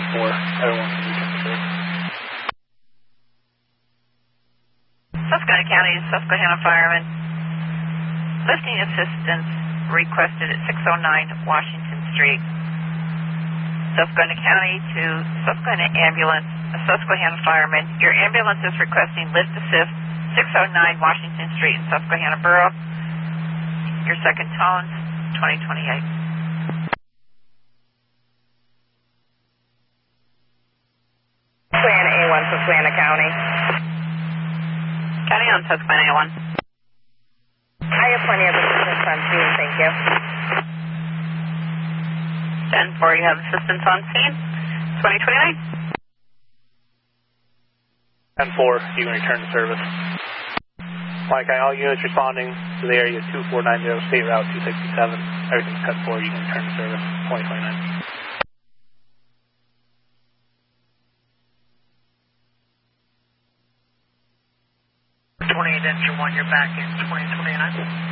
10-4. Everyone can return to service. Susquehanna County, Susquehanna Firemen. Lifting assistance requested at 609 Washington Street. Susquehanna County to Susquehanna Ambulance, Susquehanna Firemen. Your ambulance is requesting lift assist 609 Washington Street in Susquehanna Borough. Your second tone, 2028. Susquehanna A1, Susquehanna County. County on Susquehanna A1. I have plenty of assistance on scene, thank you. 10-4, you have assistance on scene, 2029. 10-4, you can return to service. Mike, all units responding to the area 2490, State Route 267. Everything's 10-4, you can return to service, 2029. 28 Enter 1, you're back in 2029.